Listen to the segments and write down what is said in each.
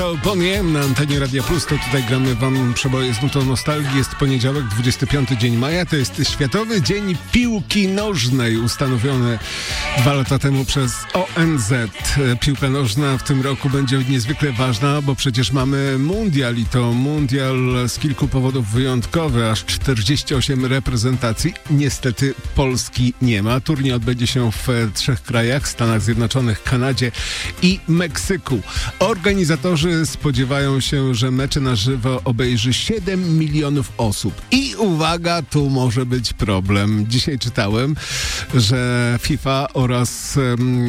to Bonnie na antenie Radia Plus, to tutaj gramy wam przeboje z nutą nostalgii. Jest poniedziałek, 25 dzień maja, to jest Światowy Dzień Piłki Nożnej, ustanowiony 2 lata temu przez ONZ. Piłka nożna w tym roku będzie niezwykle ważna, bo przecież mamy mundial i to mundial z kilku powodów wyjątkowy, aż 48 reprezentacji. Niestety Polski nie ma. Turniej odbędzie się w 3 krajach, Stanach Zjednoczonych, Kanadzie i Meksyku. Organizatorzy spodziewają się, że mecze na żywo obejrzy 7 milionów osób. I uwaga, tu może być problem. Dzisiaj czytałem, że FIFA oraz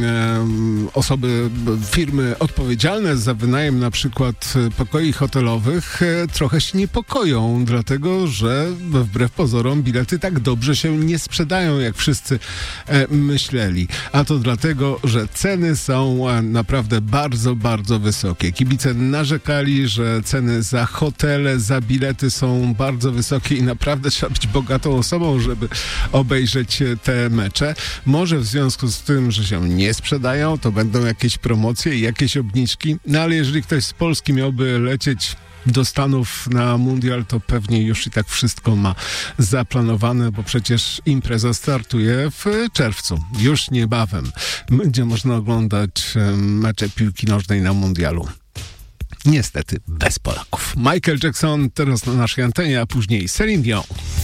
firmy odpowiedzialne za wynajem na przykład pokoi hotelowych trochę się niepokoją, dlatego że wbrew pozorom bilety tak dobrze się nie sprzedają, jak wszyscy myśleli. A to dlatego, że ceny są naprawdę bardzo, bardzo wysokie. Kibice narzekali, że ceny za hotele, za bilety są bardzo wysokie i naprawdę trzeba być bogatą osobą, żeby obejrzeć te mecze. Może w związku z tym, że się nie sprzedają, to będą jakieś promocje i jakieś obniżki. No ale jeżeli ktoś z Polski miałby lecieć do Stanów na mundial, to pewnie już i tak wszystko ma zaplanowane, bo przecież impreza startuje w czerwcu. Już niebawem będzie można oglądać mecze piłki nożnej na mundialu. Niestety bez Polaków. Michael Jackson teraz na naszej antenie, a później Celine Dion.